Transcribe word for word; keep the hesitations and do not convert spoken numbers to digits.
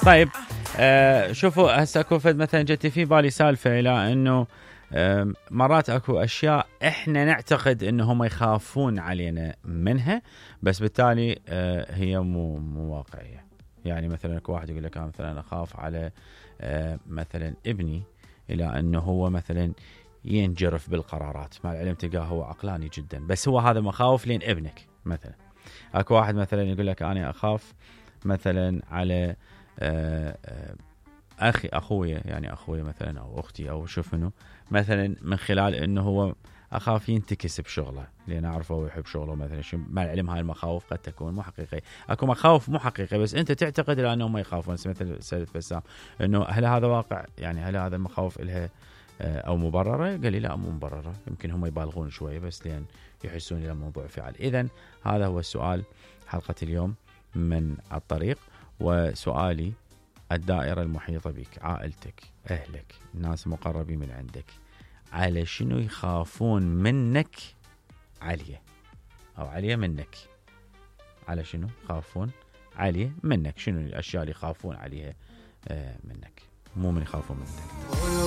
طيب آه شوفوا هسه اكو فد مثلا جتي في بالي سالفه الى انه آه مرات اكو اشياء احنا نعتقد انه هم يخافون علينا منها، بس بالتالي آه هي مو مو واقعيه. يعني مثلا اكو واحد يقول لك انا مثلا اخاف على آه مثلا ابني الى انه هو مثلا ينجرف بالقرارات، مع العلم تلقاه هو عقلاني جدا، بس هو هذا مخاوف لين ابنك. مثلا اكو واحد مثلا يقول لك انا اخاف مثلا على آه آه اخي اخويا، يعني اخويا مثلا او اختي او شوف منه مثلا من خلال انه هو اخاف ينتكس بشغله، لان اعرفه هو يحب شغله مثلا. شو مع العلم هاي المخاوف قد تكون مو حقيقيه. اكو مخاوف مو حقيقيه بس انت تعتقد انهم ما يخافون، مثل سيد بسام انه هل هذا واقع؟ يعني هل هذا المخاوف لها او مبرره؟ قال لي لا مو مبرره، يمكن هم يبالغون شويه بس لان يحسون الى موضوع فعال. اذا هذا هو السؤال حلقه اليوم من الطريق. وسؤالي الدائرة المحيطة بك، عائلتك، أهلك، الناس المقربين من عندك، على شنو يخافون منك عليه أو عليه منك؟ على شنو يخافون عليه منك؟ شنو الأشياء اللي يخافون عليها منك؟ مو من يخافون منك.